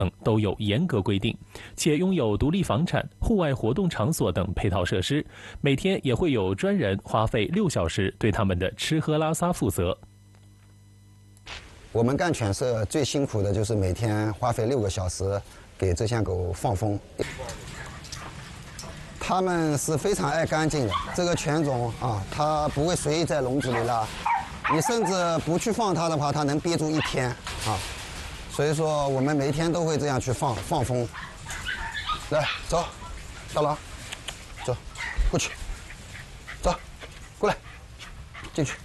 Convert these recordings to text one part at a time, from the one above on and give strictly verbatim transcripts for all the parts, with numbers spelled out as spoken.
等都有严格规定，且拥有独立房产、户外活动场所等配套设施，每天也会有专人花费六小时对他们的吃喝拉撒负责。 我们干犬舍最辛苦的就是每天花费六个小时给这些狗放风。它们是非常爱干净的，这个犬种啊，它不会随意在笼子里拉，你甚至不去放它的话，它能憋住一天啊。所以说，我们每一天都会这样去放放风。来，走，大郎，走，过去，走，过来，进去。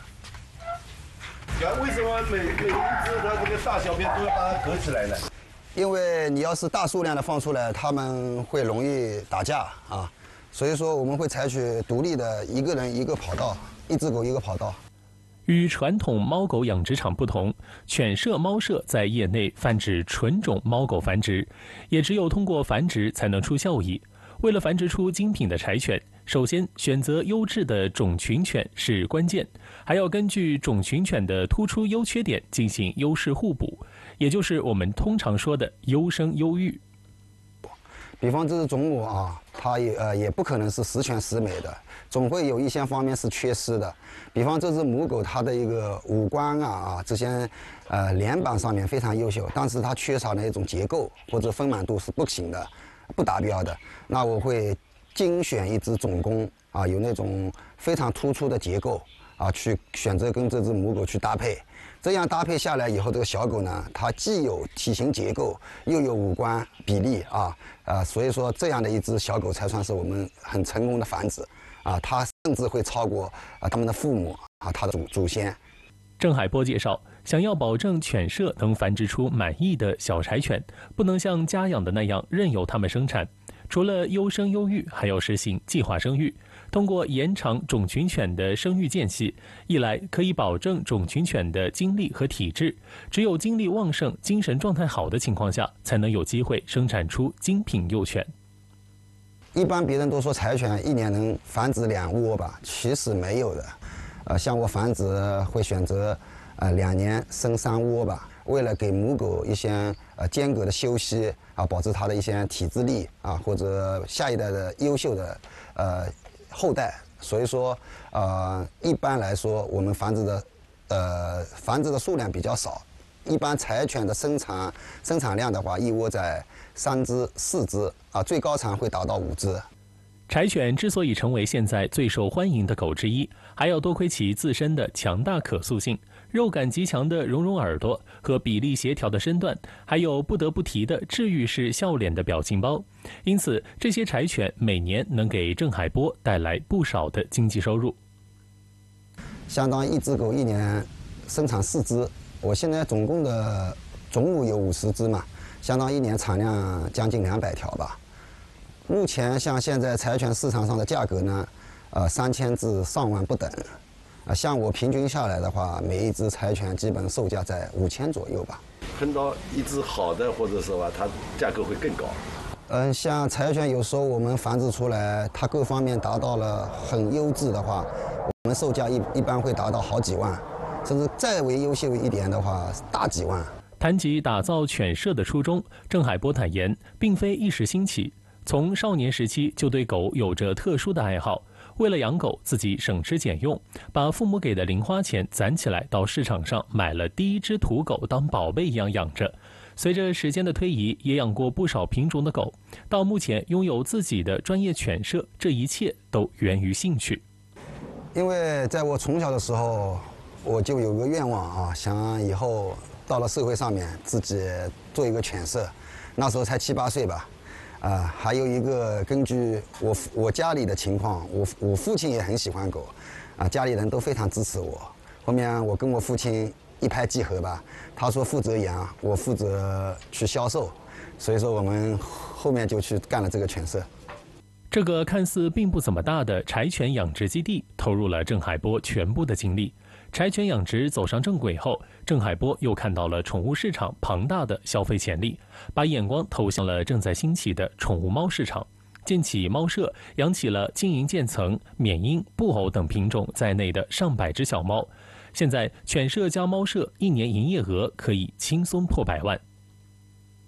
为什么每每一只它这个大小便都要把它隔起来呢？ 因为你要是大数量的放出来，它们会容易打架啊，所以说我们会采取独立的，一个人一个跑道，一只狗一个跑道。 与传统猫狗养殖场不同，犬舍猫舍在业内泛指纯种猫狗繁殖，也只有通过繁殖才能出效益。为了繁殖出精品的柴犬，首先选择优质的种群犬是关键，还要根据种群犬的突出优缺点进行优势互补，也就是我们通常说的优生优育。 比方这只种母啊，它也呃也不可能是十全十美的，总会有一些方面是缺失的。比方这只母狗，它的一个五官啊啊这些呃脸板上面非常优秀，但是它缺少的一种结构或者丰满度是不行的，不达标的。那我会精选一只种公啊，有那种非常突出的结构啊，去选择跟这只母狗去搭配。这样搭配下来以后，这个小狗呢，它既有体型结构，又有五官比例啊，啊，所以说这样的一只小狗才算是我们很成功的繁殖啊，它甚至会超过啊他们的父母啊，它的祖祖先。 郑海波介绍，想要保证犬舍能繁殖出满意的小柴犬，不能像家养的那样任由它们生产。除了优生优育，还要实行计划生育。通过延长种群犬的生育间隙，一来可以保证种群犬的精力和体质，只有精力旺盛、精神状态好的情况下，才能有机会生产出精品幼犬。 一般别人都说柴犬一年能繁殖两窝吧，其实没有的。呃，像我繁殖会选择呃两年生三窝吧。为了给母狗一些呃间隔的休息啊，保持它的一些体质力啊，或者下一代的优秀的呃后代，所以说呃一般来说我们繁殖的呃繁殖的数量比较少，一般柴犬的生产生产量的话，一窝在三只四只啊，最高产会达到五只。 柴犬之所以成为现在最受欢迎的狗之一，还要多亏其自身的强大可塑性。肉感极强的绒绒耳朵和比例协调的身段，还有不得不提的治愈式笑脸的表情包，因此这些柴犬每年能给郑海波带来不少的经济收入。 相当于一只狗一年生产四只，我现在总共的种母有五十只嘛，相当于一年产量将近两百条吧。目前像现在柴犬市场上的价格呢，呃三千至上万不等。啊，像我平均下来的话，每一只柴犬基本售价在五千左右吧。 碰到一只好的，或者说吧，它价格会更高。 嗯，像柴犬有时候我们繁殖出来，它各方面达到了很优质的话，我们售价一一般会达到好几万，甚至再为优秀一点的话，大几万。 谈及打造犬舍的初衷，郑海波坦言，并非一时兴起，从少年时期就对狗有着特殊的爱好。为了养狗，自己省吃俭用，把父母给的零花钱攒起来，到市场上买了第一只土狗，当宝贝一样养着。随着时间的推移，也养过不少品种的狗，到目前拥有自己的专业犬舍，这一切都源于兴趣。 因为在我从小的时候，我就有个愿望啊，想以后到了社会上面自己做一个犬舍。那时候才七八岁吧。啊，还有一个根据我我家里的情况，我我父亲也很喜欢狗，啊，家里人都非常支持我。后面我跟我父亲一拍即合吧，他说负责养，我负责去销售，所以说我们后面就去干了这个犬舍。 这个看似并不怎么大的柴犬养殖基地，投入了郑海波全部的精力。柴犬养殖走上正轨后，郑海波又看到了宠物市场庞大的消费潜力，把眼光投向了正在兴起的宠物猫市场，建起猫舍，养起了金银渐层、缅因、布偶等品种在内的上百只小猫。现在犬舍加猫舍一年营业额可以轻松破百万。